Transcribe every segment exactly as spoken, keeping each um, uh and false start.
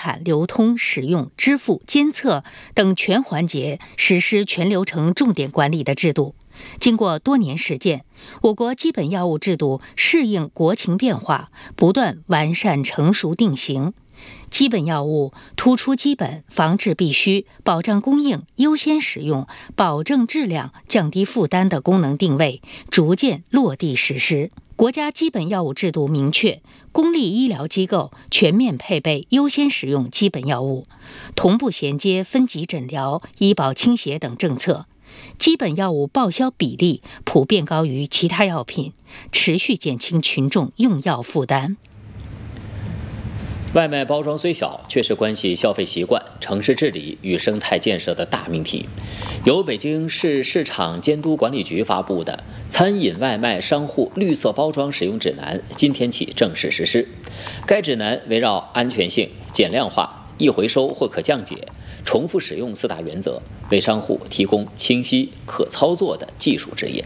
产、流通、使用、支付、监测等全环节实施全流程重点管理的制度。经过多年实践，我国基本药物制度适应国情变化，不断完善成熟定型。基本药物突出基本、防治必须、保障供应、优先使用、保证质量、降低负担的功能定位逐渐落地实施。国家基本药物制度明确，公立医疗机构全面配备优先使用基本药物，同步衔接分级诊疗、医保倾斜等政策。基本药物报销比例普遍高于其他药品，持续减轻群众用药负担。 外卖包装虽小，却是关系消费习惯、城市治理与生态建设的大命题。由北京市市场监督管理局发布的《餐饮外卖商户绿色包装使用指南》今天起正式实施。该指南围绕安全性、减量化、易回收或可降解、重复使用四大原则，为商户提供清晰、可操作的技术指引。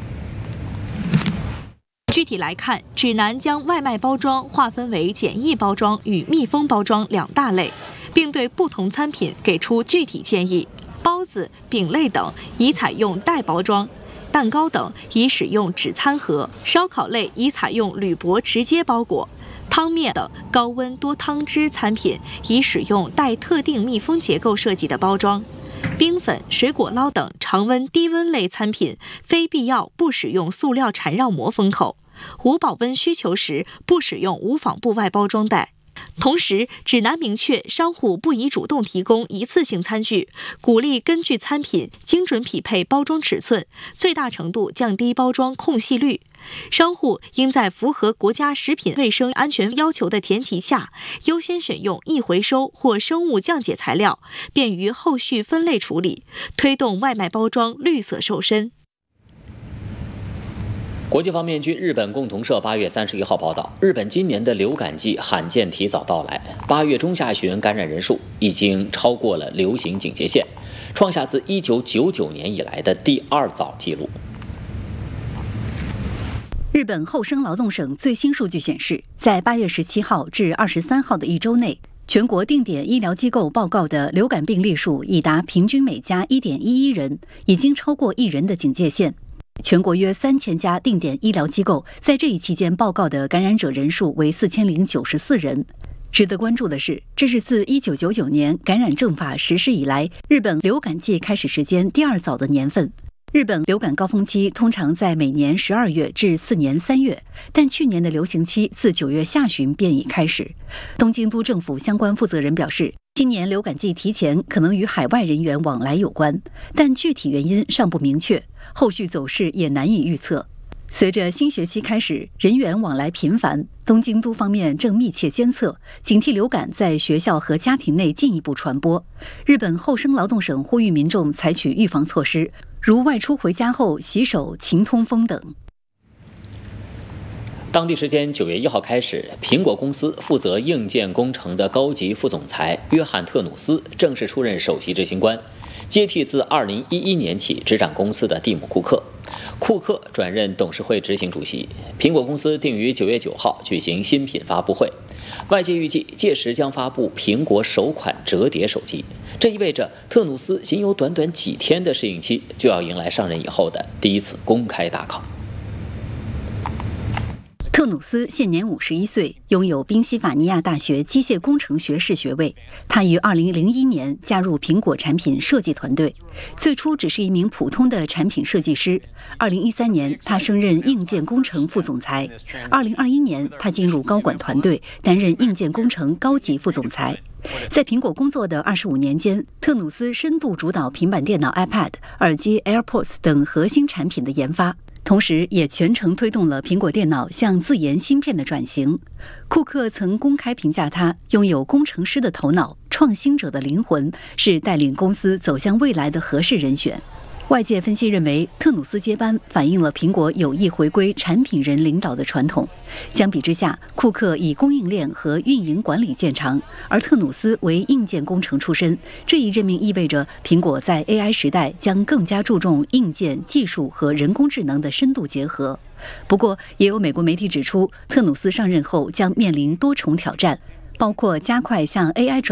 具体来看，指南将外卖包装划分为简易包装与密封包装两大类，并对不同餐品给出具体建议。包子、饼类等宜采用袋包装，蛋糕等宜使用纸餐盒，烧烤类宜采用铝箔直接包裹，汤面等高温多汤汁餐品宜使用带特定密封结构设计的包装。冰粉、水果捞等常温低温类餐品，非必要不使用塑料缠绕膜封口。无保温需求时，不使用无纺布外包装袋。同时，指南明确商户不宜主动提供一次性餐具，鼓励根据餐品精准匹配包装尺寸，最大程度降低包装空隙率。商户应在符合国家食品卫生安全要求的前提下，优先选用易回收或生物降解材料，便于后续分类处理，推动外卖包装绿色瘦身。 国际方面，据日本共同社八月三十一号报道，日本今年的流感季罕见提早到来，八月中下旬感染人数已经超过了流行警戒线，创下自一九九九年以来的第二早纪录。 日本厚生劳动省最新数据显示，在八月十七号至二十三号的一周内，全国定点医疗机构报告的流感病例数已达平均每家 一点一一 人，已经超过一人的警戒线。全国约三千家定点医疗机构在这一期间报告的感染者人数为四千零九十四人。值得关注的是，这是自一九九九年感染政法实施以来，日本流感季开始时间第二早的年份。日本流感高峰期通常在每年十二月至次年三月，但去年的流行期自九月下旬便已开始。东京都政府相关负责人表示，今年流感季提前可能与海外人员往来有关，但具体原因尚不明确，后续走势也难以预测。随着新学期开始，人员往来频繁，东京都方面正密切监测，警惕流感在学校和家庭内进一步传播。日本厚生劳动省呼吁民众采取预防措施，如外出回家后洗手、勤通风等。 当地时间九月一号开始，苹果公司负责硬件工程的高级副总裁约翰·特努斯正式出任首席执行官，接替自二零一一年起执掌公司的蒂姆·库克。库克转任董事会执行主席。苹果公司定于九月九号举行新品发布会，外界预计届时将发布苹果首款折叠手机。这意味着特努斯仅有短短几天的适应期，就要迎来上任以后的第一次公开大考。 特努斯现年五十一岁，拥有宾夕法尼亚大学机械工程学士学位。他于二零零一年加入苹果产品设计团队，最初只是一名普通的产品设计师。二零一三年，他升任硬件工程副总裁。二零二一年，他进入高管团队，担任硬件工程高级副总裁。在苹果工作的二十五年间，特努斯深度主导平板电脑 iPad、耳机 AirPods 等核心产品的研发，同时也全程推动了苹果电脑向自研芯片的转型。库克曾公开评价他拥有工程师的头脑、创新者的灵魂，是带领公司走向未来的合适人选。外界分析认为，特努斯接班反映了苹果有意回归产品人领导的传统。相比之下，库克以供应链和运营管理见长，而特努斯为硬件工程出身。这一任命意味着苹果在 A I 时代将更加注重硬件、技术和人工智能的深度结合。不过，也有美国媒体指出，特努斯上任后将面临多重挑战，包括加快向 A I 转